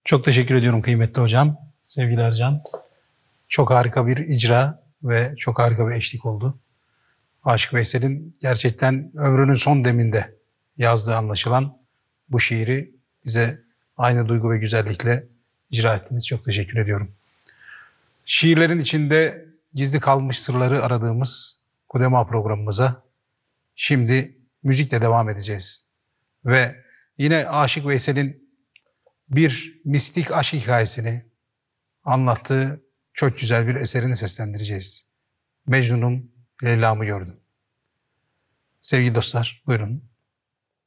Çok teşekkür ediyorum kıymetli hocam, sevgili Ercan. Çok harika bir icra ve çok harika bir eşlik oldu. Aşık Veysel'in gerçekten ömrünün son deminde yazdığı anlaşılan bu şiiri bize aynı duygu ve güzellikle icra ettiniz. Çok teşekkür ediyorum. Şiirlerin içinde gizli kalmış sırları aradığımız Kudema programımıza şimdi müzikle devam edeceğiz. Ve yine Aşık Veysel'in bir mistik aşk hikayesini anlattığı çok güzel bir eserini seslendireceğiz. Mecnun'um Leyla'mı gördüm. Sevgili dostlar, buyurun.